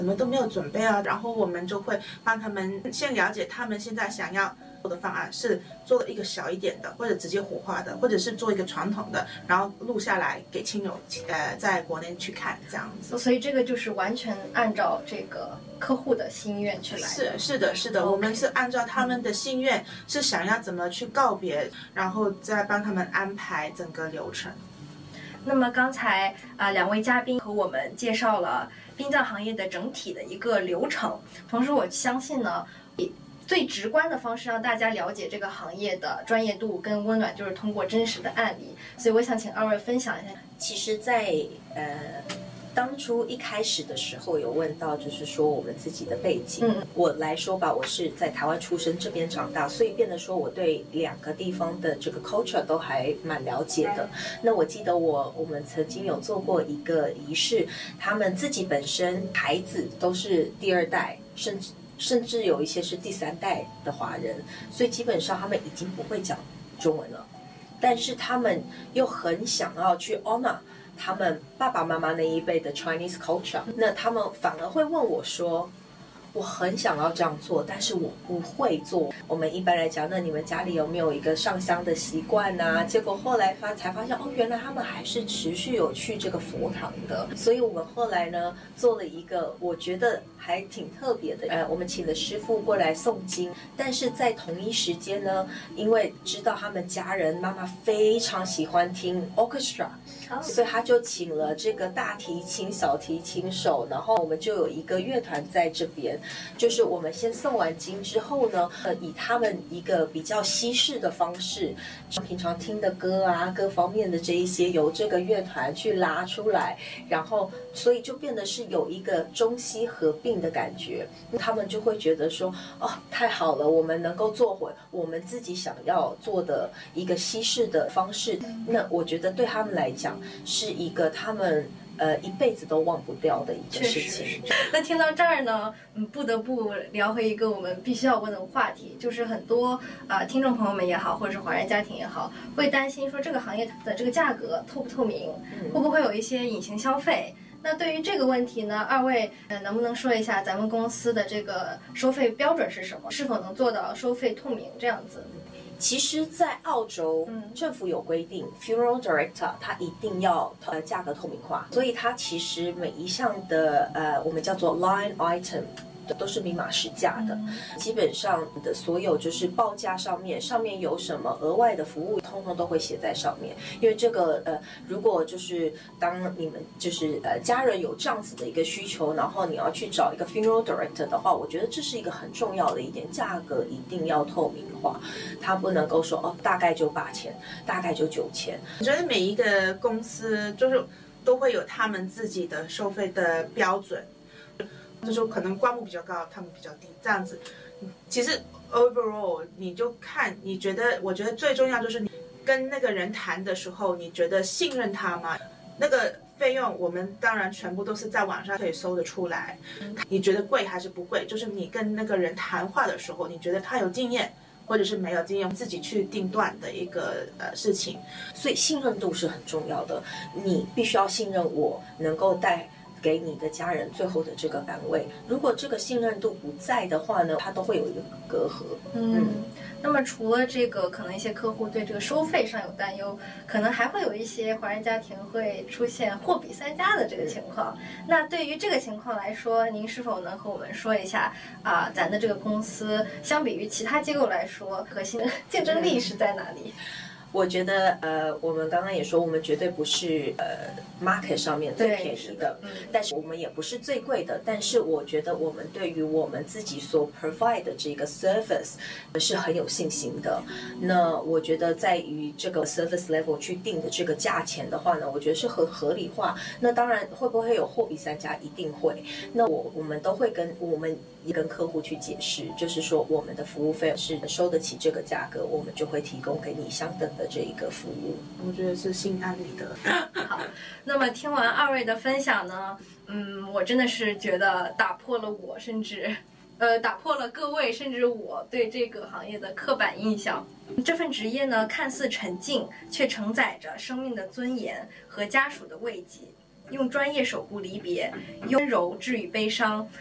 什么都没有准备啊，然后我们就会帮他们先了解他们现在想要做的方案是做一个小一点的，或者直接火化的，或者是做一个传统的，然后录下来给亲友在国内去看这样子。 所以这个就是完全按照这个客户的心愿去来的。 是的，我们是按照他们的心愿，是想要怎么去告别，然后再帮他们安排整个流程。 那么刚才两位嘉宾和我们介绍了殡葬行业的整体的一个流程，同时我相信呢，最直观的方式让大家了解这个行业的专业度跟温暖，就是通过真实的案例。所以我想请二位分享一下。 其实在当初一开始的时候有问到，就是说我们自己的背景。我来说吧，我是在台湾出生，这边长大，所以变得说我对2个地方的这个 culture 都还蛮了解的。那我记得我们曾经有做过一个仪式，他们自己本身孩子都是第2代，甚至有一些是第3代的华人，所以基本上他们已经不会讲中文了，但是他们又很想要去 honor他们爸爸妈妈那一辈的 Chinese culture， 那他们反而会问我说，我很想要这样做，但是我不会做。我们一般来讲，那你们家里有没有一个上香的习惯啊？结果后来才发现，哦，原来他们还是持续有去这个佛堂的。所以我们后来呢，做了一个我觉得还挺特别的，我们请了师父过来诵经，但是在同一时间呢，因为知道他们家人妈妈非常喜欢听 orchestra，所以他就请了这个大提琴、小提琴手，然后我们就有一个乐团在这边。就是我们先诵完经之后呢，以他们一个比较西式的方式，平常听的歌啊，各方面的这一些由这个乐团去拉出来，然后所以就变得是有一个中西合并的感觉。他们就会觉得说，哦，太好了，我们能够做回我们自己想要做的一个西式的方式。那我觉得对他们来讲是一个他们一辈子都忘不掉的一个事情。 那听到这儿呢，不得不聊回一个我们必须要问的话题，就是很多听众朋友们也好，或者是华人家庭也好，会担心说这个行业的这个价格透不透明，会不会有一些隐形消费？那对于这个问题呢，二位能不能说一下咱们公司的这个收费标准是什么？是否能做到收费透明这样子？ 其实，在澳洲，政府有规定，funeral director 他一定要价格透明化，所以他其实每一项的我们叫做 line item。都是明码实价的，基本上的所有就是报价上面有什么额外的服务，通通都会写在上面。因为这个如果就是当你们就是家人有这样子的一个需求，然后你要去找一个 funeral director 的话，我觉得这是一个很重要的一点，价格一定要透明化，它不能够说哦大概就8000，大概就9000。 我觉得每一个公司就是都会有他们自己的收费的标准。就是可能棺木比较高，他们比较低，这样子。其实 overall 你就看，我觉得最重要就是你跟那个人谈的时候，你觉得信任他吗？那个费用我们当然全部都是在网上可以搜得出来。你觉得贵还是不贵？就是你跟那个人谈话的时候，你觉得他有经验，或者是没有经验，自己去定断的一个事情。 所以信任度是很重要的，你必须要信任我能够带给你的家人最后的这个安慰。如果这个信任度不在的话呢，它都会有一个隔阂。 那么除了这个，可能一些客户对这个收费上有担忧，可能还会有一些华人家庭会出现货比三家的这个情况。那对于这个情况来说，您是否能和我们说一下咱的这个公司相比于其他机构来说，核心的竞争力是在哪里？ 我觉得我们刚刚也说，我们绝对不是market 上面最便宜的，但是我们也不是最贵的。但是我觉得我们对于我们自己所 provide 的这个 service 是很有信心的。那我觉得在于这个 service level 去定的这个价钱的话呢，我觉得是很合理化。那当然会不会有货比三家，一定会。那我们都会跟客户去解释，就是说我们的服务费是收得起这个价格，我们就会提供给你相等的这一个服务。 我觉得是心安理得。 好，那么听完二位的分享呢，我真的是觉得打破了各位甚至我对这个行业的刻板印象。这份职业呢，看似沉静，却承载着生命的尊严和家属的慰藉。 用专业守护离别，温柔治愈悲伤，